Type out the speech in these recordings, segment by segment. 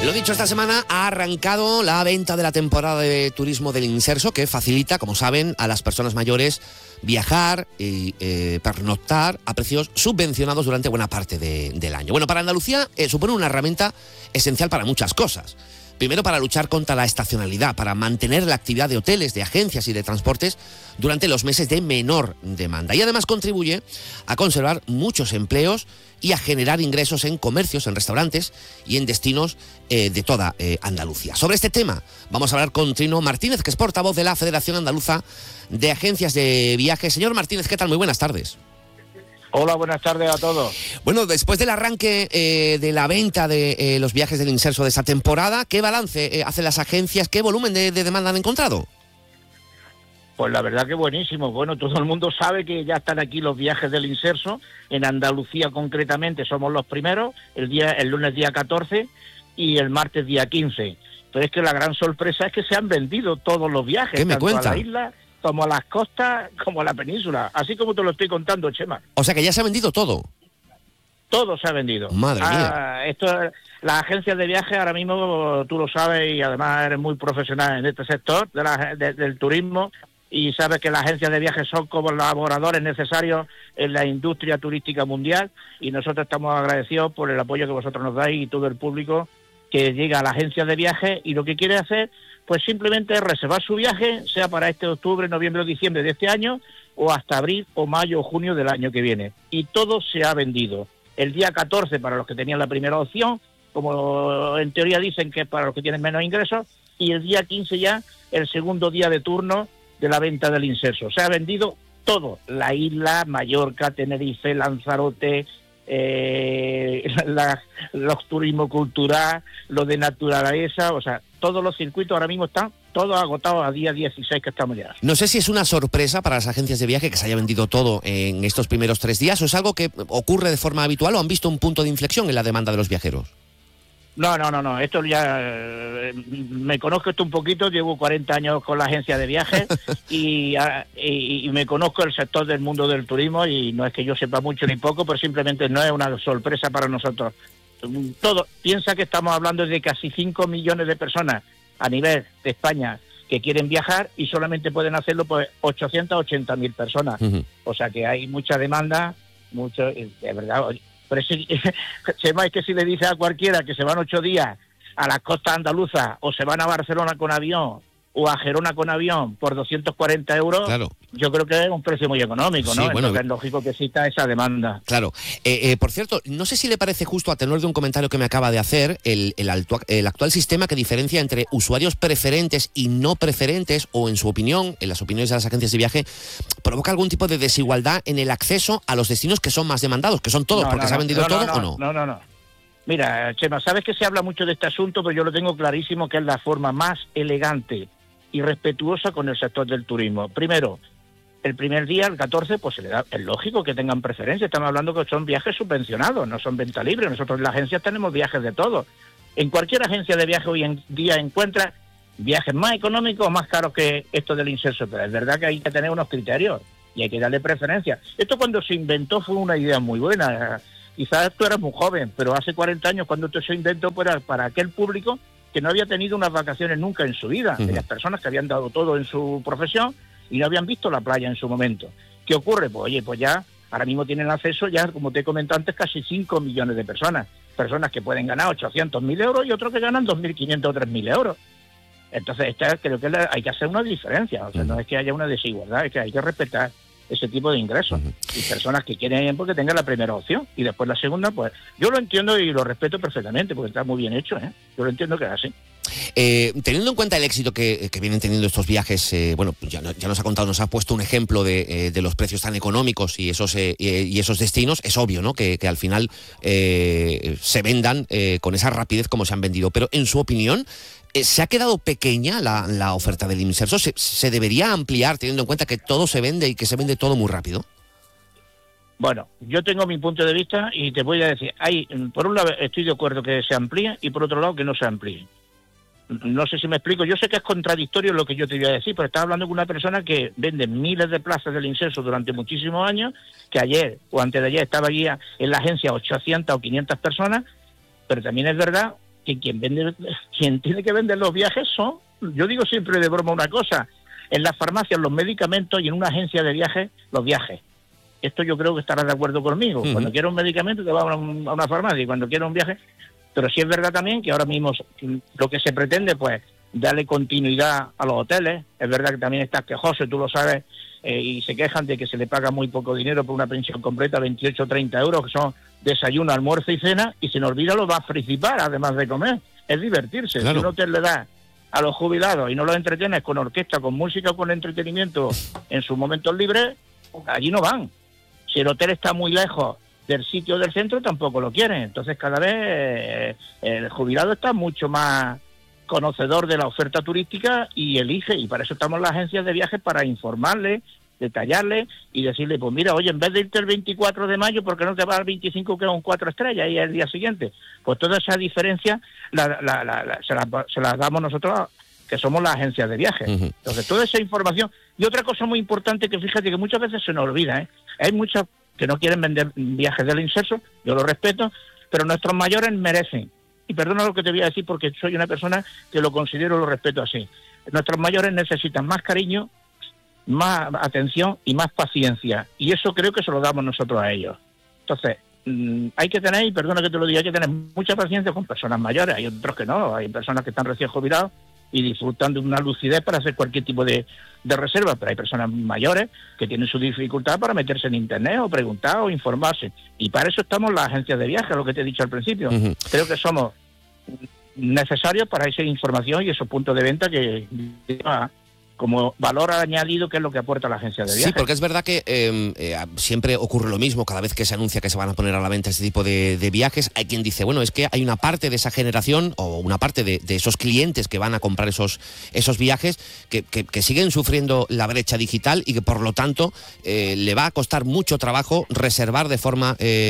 Lo dicho, esta semana ha arrancado la venta de la temporada de turismo del Inserso, que facilita, como saben, a las personas mayores viajar y pernoctar a precios subvencionados durante buena parte del año. Bueno, para Andalucía supone una herramienta esencial para muchas cosas. Primero, para luchar contra la estacionalidad, para mantener la actividad de hoteles, de agencias y de transportes durante los meses de menor demanda. Y además contribuye a conservar muchos empleos y a generar ingresos en comercios, en restaurantes y en destinos de toda Andalucía. Sobre este tema vamos a hablar con Trino Martínez, que es portavoz de la Federación Andaluza de Agencias de Viajes. Señor Martínez, ¿qué tal? Muy buenas tardes. Hola, buenas tardes a todos. Bueno, después del arranque de la venta de los viajes del Inserso de esta temporada, ¿qué balance hacen las agencias? ¿Qué volumen de demanda han encontrado? Pues la verdad que buenísimo. Bueno, todo el mundo sabe que ya están aquí los viajes del Inserso. En Andalucía concretamente somos los primeros, el lunes día 14 y el martes día 15. Pero es que la gran sorpresa es que se han vendido todos los viajes. ¿Qué me cuenta? Tanto a la isla como a las costas, como a la península. Así como te lo estoy contando, Chema. O sea que ya se ha vendido todo. Todo se ha vendido. Madre mía. Las agencias de viaje ahora mismo, tú lo sabes, y además eres muy profesional en este sector del turismo, y sabes que las agencias de viajes son como colaboradores necesarios en la industria turística mundial, y nosotros estamos agradecidos por el apoyo que vosotros nos dais y todo el público que llega a la agencia de viajes, y lo que quiere hacer pues simplemente es reservar su viaje, sea para este octubre, noviembre o diciembre de este año, o hasta abril o mayo o junio del año que viene. Y todo se ha vendido. El día 14 para los que tenían la primera opción, como en teoría dicen que es para los que tienen menos ingresos, y el día 15 ya el segundo día de turno de la venta del Inserso. Se ha vendido todo, la isla, Mallorca, Tenerife, Lanzarote, los turismo cultural, lo de naturaleza, o sea, todos los circuitos ahora mismo están todos agotados a día 16 que estamos ya. No sé si es una sorpresa para las agencias de viaje que se haya vendido todo en estos primeros 3 días, o es algo que ocurre de forma habitual, o han visto un punto de inflexión en la demanda de los viajeros. No, esto ya me conozco esto un poquito, llevo 40 años con la agencia de viajes y me conozco el sector del mundo del turismo, y no es que yo sepa mucho ni poco, pero simplemente no es una sorpresa para nosotros. Piensa que estamos hablando de casi 5 millones de personas a nivel de España que quieren viajar, y solamente pueden hacerlo pues 880.000 personas. Uh-huh. O sea que hay mucha demanda, de verdad. Pero es que si le dices a cualquiera que se van 8 días a las costas andaluzas, o se van a Barcelona con avión, o a Gerona con avión por 240 euros, claro, yo creo que es un precio muy económico, ¿no? Sí, bueno, entonces es lógico que exista esa demanda. Claro. Por cierto, no sé si le parece justo, a tenor de un comentario que me acaba de hacer, el actual sistema que diferencia entre usuarios preferentes y no preferentes, o en su opinión, en las opiniones de las agencias de viaje, provoca algún tipo de desigualdad en el acceso a los destinos que son más demandados, que son todos, porque se ha vendido todo, ¿o no? No. Mira, Chema, sabes que se habla mucho de este asunto, pero yo lo tengo clarísimo que es la forma más elegante y respetuosa con el sector del turismo. Primero, el primer día, el 14, pues se le da, es lógico que tengan preferencia. Estamos hablando que son viajes subvencionados, no son venta libre. Nosotros en la agencia tenemos viajes de todo. En cualquier agencia de viaje hoy en día encuentra viajes más económicos o más caros que esto del Inserso, pero es verdad que hay que tener unos criterios y hay que darle preferencia. Esto cuando se inventó fue una idea muy buena. Quizás tú eras muy joven, pero hace 40 años cuando esto se inventó era para aquel público que no había tenido unas vacaciones nunca en su vida, de las personas que habían dado todo en su profesión y no habían visto la playa en su momento. ¿Qué ocurre? Pues oye, pues ya ahora mismo tienen acceso, ya como te he comentado antes, casi 5 millones de personas que pueden ganar 800.000 euros y otros que ganan 2.500 o 3.000 euros. Entonces creo que hay que hacer una diferencia, o sea, no es que haya una desigualdad, es que hay que respetar ese tipo de ingresos y personas que quieren porque tengan la primera opción y después la segunda, pues yo lo entiendo y lo respeto perfectamente porque está muy bien hecho, yo lo entiendo que es así. Teniendo en cuenta el éxito que vienen teniendo estos viajes, bueno, ya nos ha contado, nos ha puesto un ejemplo de los precios tan económicos y esos destinos, es obvio, ¿no?, que al final se vendan con esa rapidez como se han vendido, pero en su opinión, ¿se ha quedado pequeña la oferta del Inserso? ¿Se debería ampliar teniendo en cuenta que todo se vende y que se vende todo muy rápido? Bueno, yo tengo mi punto de vista y te voy a decir, por un lado estoy de acuerdo que se amplíe y por otro lado que no se amplíe. No sé si me explico, yo sé que es contradictorio lo que yo te voy a decir, pero estaba hablando con una persona que vende miles de plazas del Inserso durante muchísimos años, que ayer o antes de ayer estaba allí en la agencia 800 o 500 personas, pero también es verdad que quien tiene que vender los viajes son, yo digo siempre de broma una cosa, en las farmacias los medicamentos y en una agencia de viajes los viajes. Esto yo creo que estarás de acuerdo conmigo. Cuando quieras un medicamento te vas a una farmacia, y cuando quieras un viaje. Pero sí es verdad también que ahora mismo lo que se pretende, pues, darle continuidad a los hoteles. Es verdad que también estás quejoso, tú lo sabes, y se quejan de que se le paga muy poco dinero por una pensión completa, 28 o 30 euros, que son desayuno, almuerzo y cena, y se nos olvida lo más principal, además de comer, es divertirse. Claro. Si un hotel le da a los jubilados y no los entretienes con orquesta, con música o con entretenimiento en sus momentos libres, allí no van. Si el hotel está muy lejos del sitio del centro, tampoco lo quieren. Entonces cada vez el jubilado está mucho más conocedor de la oferta turística y elige, y para eso estamos las agencias de viajes, para informarle, detallarle y decirle, pues mira, oye, en vez de irte el 24 de mayo, ¿por qué no te vas al 25, que es un 4 estrellas y es el día siguiente? Pues toda esa diferencia se la damos nosotros, que somos las agencias de viajes. Entonces toda esa información. Y otra cosa muy importante, que fíjate que muchas veces se nos olvida, hay muchos que no quieren vender viajes del inserso, yo lo respeto, pero nuestros mayores merecen, y perdona lo que te voy a decir porque soy una persona que lo considero, lo respeto así, nuestros mayores necesitan más cariño, más atención y más paciencia, y eso creo que se lo damos nosotros a ellos. Entonces, hay que tener, y perdona que te lo diga, hay que tener mucha paciencia con personas mayores, hay otros que no, hay personas que están recién jubilados y disfrutan de una lucidez para hacer cualquier tipo de reserva, pero hay personas mayores que tienen su dificultad para meterse en internet o preguntar o informarse, y para eso estamos las agencias de viaje, lo que te he dicho al principio. Creo que somos necesarios para esa información y esos puntos de venta que como valor añadido, que es lo que aporta la agencia de viajes. Sí, porque es verdad que siempre ocurre lo mismo cada vez que se anuncia que se van a poner a la venta este tipo de viajes. Hay quien dice, bueno, es que hay una parte de esa generación o una parte de esos clientes que van a comprar esos viajes que siguen sufriendo la brecha digital y que por lo tanto le va a costar mucho trabajo reservar de forma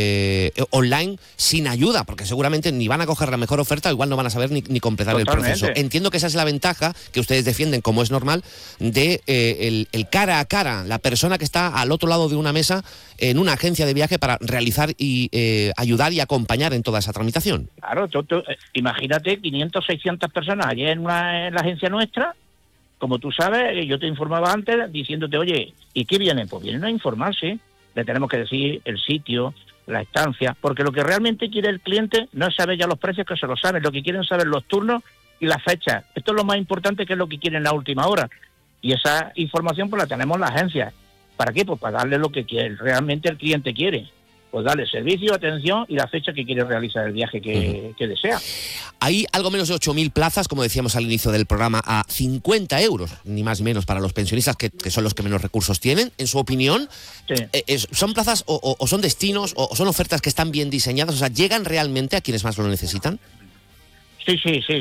online sin ayuda, porque seguramente ni van a coger la mejor oferta, igual no van a saber ni completar Totalmente. el proceso. Entiendo que esa es la ventaja que ustedes defienden, como es normal, de el cara a cara, la persona que está al otro lado de una mesa en una agencia de viaje para realizar y ayudar y acompañar en toda esa tramitación. Claro, imagínate 500, 600 personas allí en la agencia nuestra, como tú sabes, yo te informaba antes diciéndote, oye, ¿y qué vienen? Pues vienen a informarse, le tenemos que decir el sitio, la estancia, porque lo que realmente quiere el cliente no es saber ya los precios, que se lo saben, lo que quieren saber los turnos y las fechas. Esto es lo más importante, que es lo que quieren a última hora. Y esa información pues la tenemos en la agencia. ¿Para qué? Pues para darle lo que realmente el cliente quiere. Pues darle servicio, atención y la fecha que quiere realizar el viaje que desea. Hay algo menos de 8.000 plazas, como decíamos al inicio del programa, a 50 euros, ni más ni menos, para los pensionistas, que son los que menos recursos tienen. En su opinión, Sí. ¿son plazas o son destinos o son ofertas que están bien diseñadas? O sea, ¿llegan realmente a quienes más lo necesitan? Sí.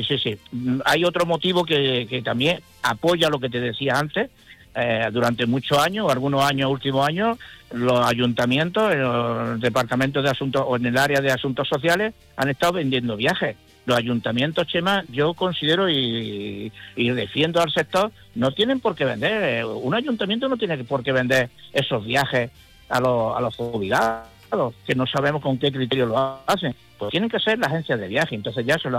Hay otro motivo que también apoya lo que te decía antes. Durante muchos años, algunos años, últimos años, los ayuntamientos, los departamentos de asuntos o en el área de asuntos sociales han estado vendiendo viajes. Los ayuntamientos, Chema, yo considero y defiendo al sector, no tienen por qué vender. Un ayuntamiento no tiene por qué vender esos viajes a los jubilados, que no sabemos con qué criterio lo hacen. Pues tienen que ser las agencias de viaje. Entonces ya se lo